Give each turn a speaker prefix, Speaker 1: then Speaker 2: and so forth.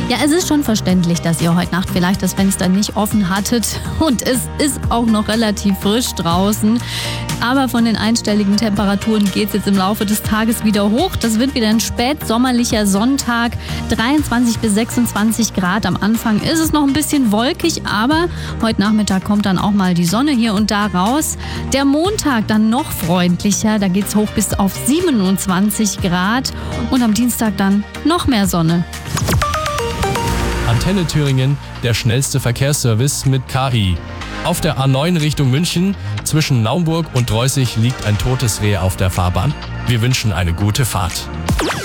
Speaker 1: Ja, es ist schon verständlich, dass ihr heute Nacht vielleicht das Fenster nicht offen hattet und es ist auch noch relativ frisch draußen. Aber von den einstelligen Temperaturen geht es jetzt im Laufe des Tages wieder hoch. Das wird wieder ein spätsommerlicher Sonntag, 23 bis 26 Grad. Am Anfang ist es noch ein bisschen wolkig, aber heute Nachmittag kommt dann auch mal die Sonne hier und da raus. Der Montag dann noch freundlicher, da geht es hoch bis auf 27 Grad und am Dienstag dann noch mehr Sonne.
Speaker 2: Antenne Thüringen, der schnellste Verkehrsservice mit KI. Auf der A9 Richtung München, zwischen Naumburg und Droßig liegt ein totes Reh auf der Fahrbahn. Wir wünschen eine gute Fahrt.